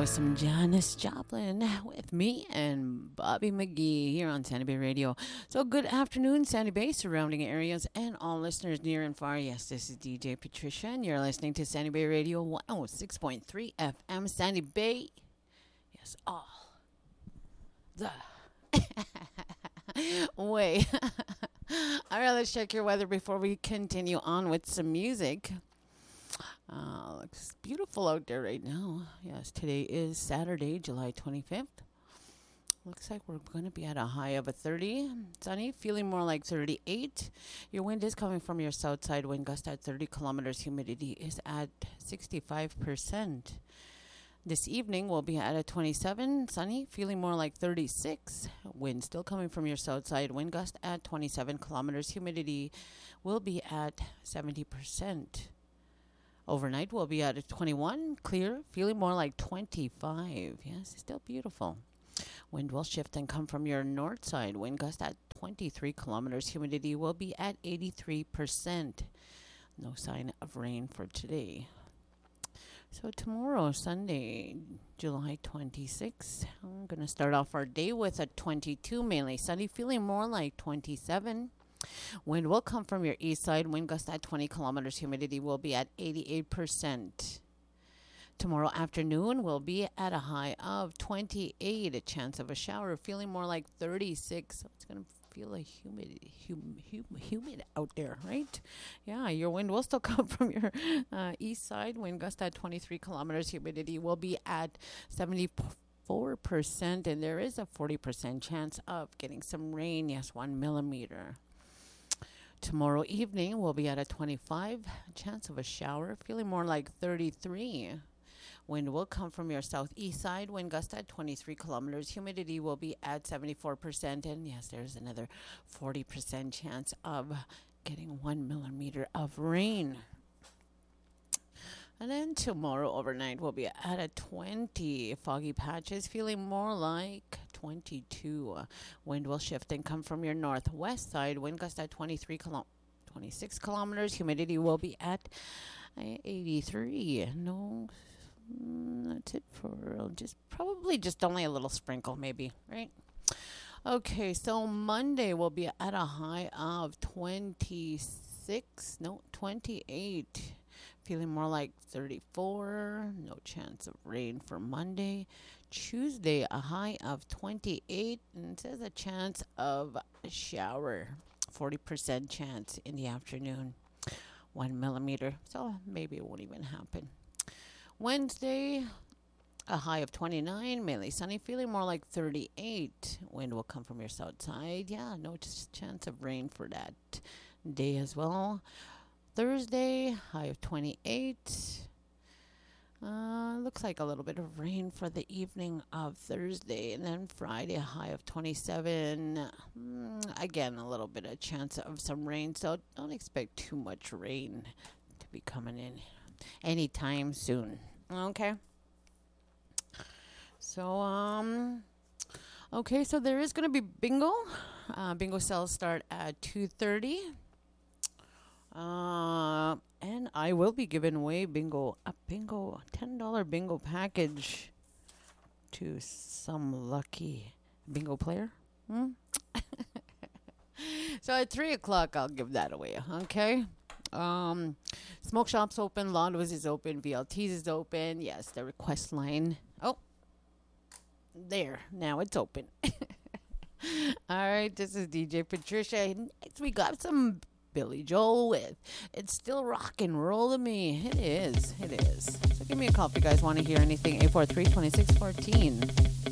Some Janis Joplin with me and Bobby McGee here on Sandy Bay Radio. So good afternoon, Sandy Bay, surrounding areas, and all listeners near and far. Yes, this is DJ Patricia, and you're listening to Sandy Bay Radio 106.3 FM, Sandy Bay. Yes, all the way. All right, let's check your weather before we continue on with some music. Looks beautiful out there right now. Yes, today is Saturday, July 25th. Looks like we're going to be at a high of a 30. Sunny, feeling more like 38. Your wind is coming from your south side. Wind gust at 30 kilometers. Humidity is at 65%. This evening we'll be at a 27. Sunny, feeling more like 36. Wind still coming from your south side. Wind gust at 27 kilometers. Humidity will be at 70%. Overnight, we'll be at a 21, clear, feeling more like 25. Yes, still beautiful. Wind will shift and come from your north side. Wind gust at 23 kilometers. Humidity will be at 83%. No sign of rain for today. So tomorrow, Sunday, July 26th, I'm going to start off our day with a 22, mainly sunny, feeling more like 27. Wind will come from your east side. Wind gust at 20 kilometers. Humidity will be at 88%. Tomorrow afternoon will be at a high of 28. A chance of a shower. Feeling more like 36. It's going to feel like humid out there, right? Yeah, your wind will still come from your east side. Wind gust at 23 kilometers. Humidity will be at 74%. And there is a 40% chance of getting some rain. Yes, 1 millimeter. Tomorrow evening, we'll be at a 25, chance of a shower, feeling more like 33. Wind will come from your southeast side, wind gust at 23 kilometers. Humidity will be at 74%. And yes, there's another 40% chance of getting 1 millimeter of rain. And then tomorrow overnight, we'll be at a 20. Foggy patches, feeling more like 22. Wind will shift and come from your northwest side. Wind gust at 26 kilometers. Humidity will be at 83. No, that's it for just only a little sprinkle, maybe, right? Okay, so Monday will be at a high of 28. Feeling more like 34. No chance of rain for Monday. Tuesday, a high of 28. And it says a chance of a shower. 40% chance in the afternoon. 1 millimeter. So maybe it won't even happen. Wednesday, a high of 29. Mainly sunny. Feeling more like 38. Wind will come from your south side. Yeah, no chance of rain for that day as well. Thursday, high of 28. Looks like a little bit of rain for the evening of Thursday. And then Friday, a high of 27. Again, a little bit of chance of some rain. So don't expect too much rain to be coming in anytime soon. Okay. So, okay, so there is going to be bingo. Bingo sales start at 2:30. And I will be giving away a $10 bingo package to some lucky bingo player. So at 3 o'clock, I'll give that away. Okay. Smoke shop's open, Londo's is open, VLT's is open. Yes, the request line. Oh, there. Now it's open. All right. This is DJ Patricia. Next we got some Billy Joel with It's Still Rock and Roll to Me. It is. So give me a call if you guys want to hear anything. 843-2614.